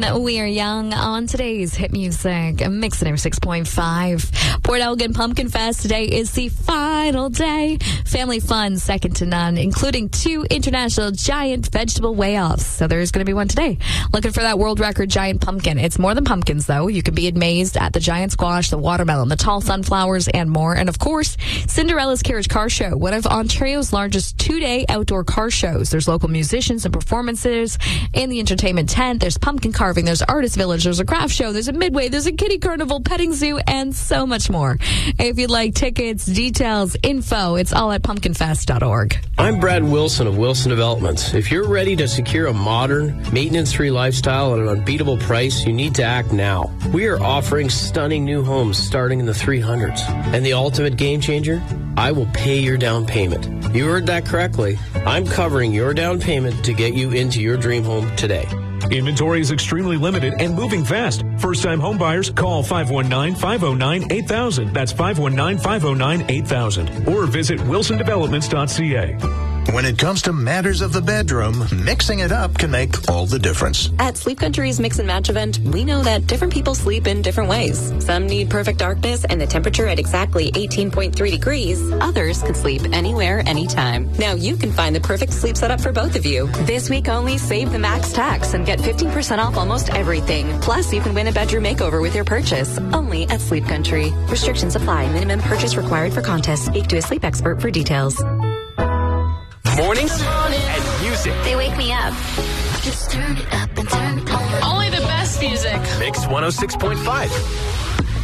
We Are Young on today's hit music, Mix 96.5. Port Elgin Pumpkin Fest today is the final day. Family fun, second to none, including 2 international giant vegetable weigh-offs. So there's going to be one today. Looking for that world record giant pumpkin. It's more than pumpkins, though. You can be amazed at the giant squash, the watermelon, the tall sunflowers, and more. And of course, Cinderella's Carriage Car Show, one of Ontario's largest 2-day outdoor car shows. There's local musicians and performances in the entertainment tent. There's pumpkin carving, there's artist village, there's a craft show, there's a midway, there's a kiddie carnival, petting zoo, and so much more. If you'd like tickets, details, info, it's all at pumpkinfest.org. I'm Brad Wilson of Wilson Developments. If you're ready to secure a modern, maintenance-free lifestyle at an unbeatable price, you need to act now. We are offering stunning new homes starting in the 300s. And the ultimate game changer? I will pay your down payment. You heard that correctly. I'm covering your down payment to get you into your dream home today. Inventory is extremely limited and moving fast. First-time home buyers, call 519-509-8000. That's 519-509-8000. Or visit wilsondevelopments.ca. When it comes to matters of the bedroom, mixing it up can make all the difference. At Sleep Country's Mix and Match event, we know that different people sleep in different ways. Some need perfect darkness and the temperature at exactly 18.3 degrees. Others can sleep anywhere, anytime. Now you can find the perfect sleep setup for both of you. This week only, save the max tax and get 15% off almost everything. Plus, you can win a bedroom makeover with your purchase. Only at Sleep Country. Restrictions apply. Minimum purchase required for contest. Speak to a sleep expert for details. Mornings and music. They wake me up. Just turn it up and turn it on. Only the best music. Mix 106.5.